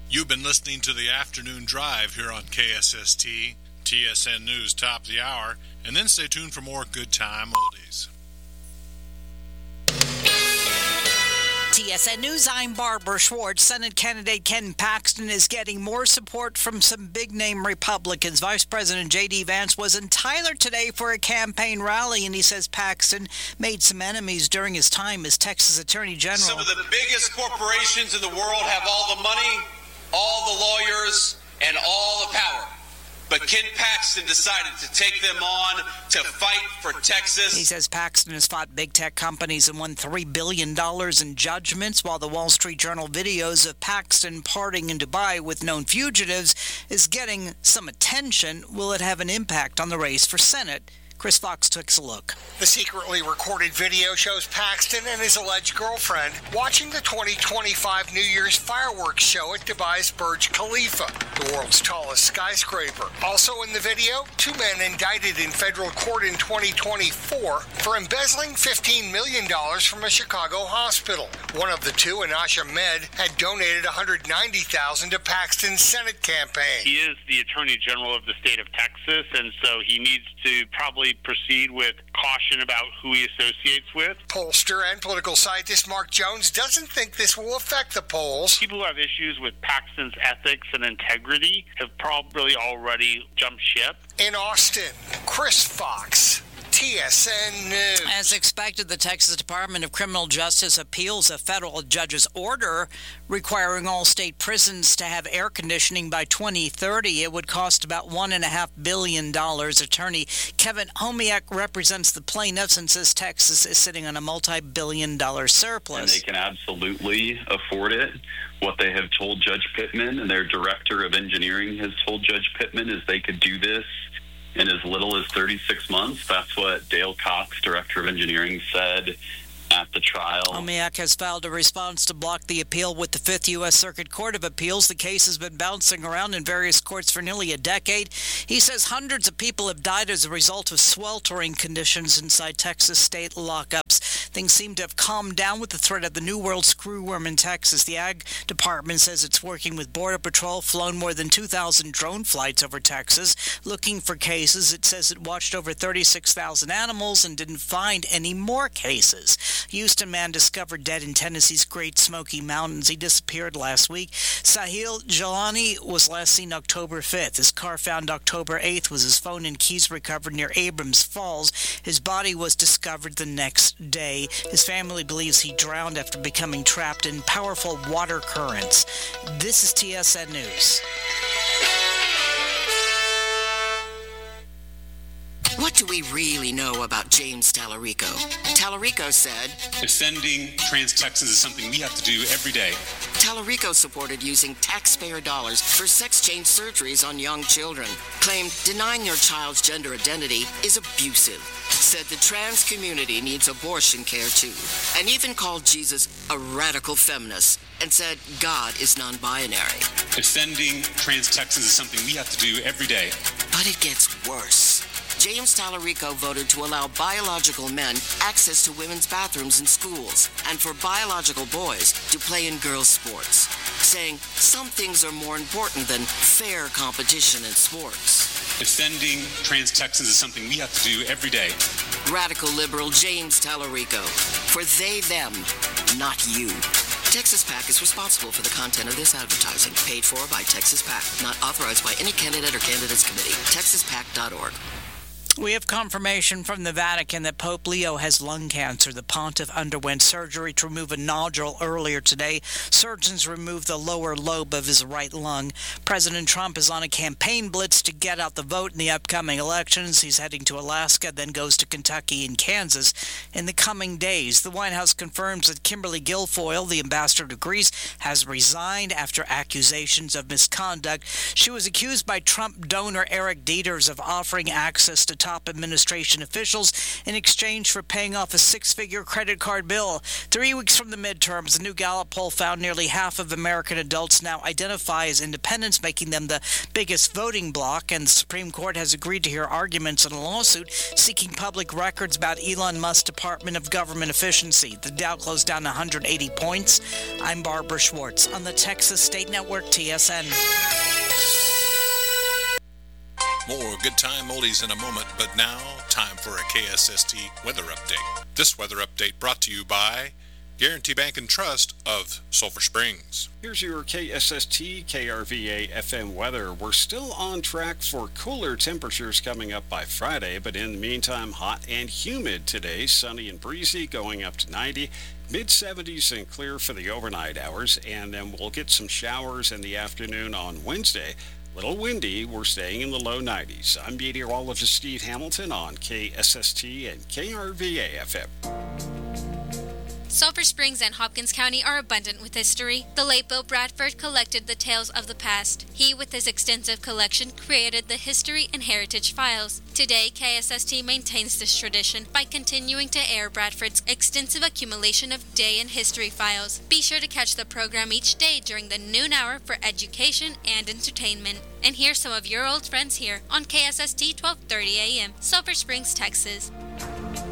You've been listening to the Afternoon Drive here on KSST, TSN News top of the hour, and then stay tuned for more good time oldies. TSN News, I'm Barbara Schwartz. Senate candidate Ken Paxton is getting more support from some big-name Republicans. Vice President J.D. Vance was in Tyler today for a campaign rally, and he says Paxton made some enemies during his time as Texas Attorney General. Some of the biggest corporations in the world have all the money, all the lawyers, and all the power. But Ken Paxton decided to take them on to fight for Texas. He says Paxton has fought big tech companies and won $3 billion in judgments, while the Wall Street Journal videos of Paxton partying in Dubai with known fugitives is getting some attention. Will it have an impact on the race for Senate? Chris Fox takes a look. The secretly recorded video shows Paxton and his alleged girlfriend watching the 2025 New Year's fireworks show at Dubai's Burj Khalifa, the world's tallest skyscraper. Also in the video, two men indicted in federal court in 2024 for embezzling $15 million from a Chicago hospital. One of the two, Anash Ahmed, had donated $190,000 to Paxton's Senate campaign. He is the Attorney General of the state of Texas, and so he needs to probably proceed with caution about who he associates with. Pollster and political scientist Mark Jones doesn't think this will affect the polls. People who have issues with Paxton's ethics and integrity have probably already jumped ship. In Austin, Chris Fox, TSN News. As expected, the Texas Department of Criminal Justice appeals a federal judge's order requiring all state prisons to have air conditioning by 2030. It would cost about $1.5 billion. Attorney Kevin Homiak represents the plaintiffs and says Texas is sitting on a multi-billion-dollar surplus. And they can absolutely afford it. What they have told Judge Pittman and their director of engineering has told Judge Pittman is they could do this in as little as 36 months. That's what Dale Cox, director of engineering, said at the trial. Homiak has filed a response to block the appeal with the 5th U.S. Circuit Court of Appeals. The case has been bouncing around in various courts for nearly a decade. He says hundreds of people have died as a result of sweltering conditions inside Texas state lockups. Things seem to have calmed down with the threat of the New World screwworm in Texas. The Ag Department says it's working with Border Patrol, flown more than 2,000 drone flights over Texas, looking for cases. It says it watched over 36,000 animals and didn't find any more cases. Houston man discovered dead in Tennessee's Great Smoky Mountains. He disappeared last week. Sahil Jalani was last seen October 5th. His car found October 8th was his phone and keys recovered near Abrams Falls. His body was discovered the next day. His family believes he drowned after becoming trapped in powerful water currents. This is TSN News. What do we really know about James Tallarico? Tallarico said, defending trans Texans is something we have to do every day. Tallarico supported using taxpayer dollars for sex change surgeries on young children. Claimed denying your child's gender identity is abusive. Said the trans community needs abortion care too. And even called Jesus a radical feminist. And said God is non-binary. Defending trans Texans is something we have to do every day. But it gets worse. James Tallarico voted to allow biological men access to women's bathrooms in schools and for biological boys to play in girls' sports, saying some things are more important than fair competition in sports. Defending trans Texans is something we have to do every day. Radical liberal James Tallarico. For they, them, not you. Texas PAC is responsible for the content of this advertising. Paid for by Texas PAC. Not authorized by any candidate or candidates committee. TexasPAC.org. We have confirmation from the Vatican that Pope Leo has lung cancer. The pontiff underwent surgery to remove a nodule earlier today. Surgeons removed the lower lobe of his right lung. President Trump is on a campaign blitz to get out the vote in the upcoming elections. He's heading to Alaska, then goes to Kentucky and Kansas in the coming days. The White House confirms that Kimberly Guilfoyle, the ambassador to Greece, has resigned after accusations of misconduct. She was accused by Trump donor Eric Dieters of offering access to top administration officials in exchange for paying off a 6-figure credit card bill. 3 weeks from the midterms, a new Gallup poll found nearly half of American adults now identify as independents, making them the biggest voting bloc, and the Supreme Court has agreed to hear arguments in a lawsuit seeking public records about Elon Musk's Department of Government Efficiency. The Dow closed down 180 points. I'm Barbara Schwartz on the Texas State Network, TSN. More Good Time oldies in a moment, but now, time for a KSST weather update. This weather update brought to you by Guarantee Bank and Trust of Sulphur Springs. Here's your KSST KRVA FM weather. We're still on track for cooler temperatures coming up by Friday, but in the meantime, hot and humid today. Sunny and breezy, going up to 90. Mid-70s and clear for the overnight hours, and then we'll get some showers in the afternoon on Wednesday. Little windy, we're staying in the low 90s. I'm meteorologist Steve Hamilton on KSST and KRVA FM. Sulphur Springs and Hopkins County are abundant with history. The late Bill Bradford collected the tales of the past. He, with his extensive collection, created the History and Heritage Files. Today, KSST maintains this tradition by continuing to air Bradford's extensive accumulation of day and history files. Be sure to catch the program each day during the noon hour for education and entertainment. And hear some of your old friends here on KSST 1230 AM, Sulphur Springs, Texas.